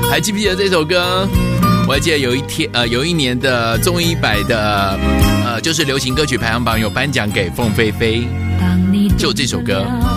还记不记得这首歌？我还记得有一年的综艺版的就是流行歌曲排行榜有颁奖给凤飞飞，就这首歌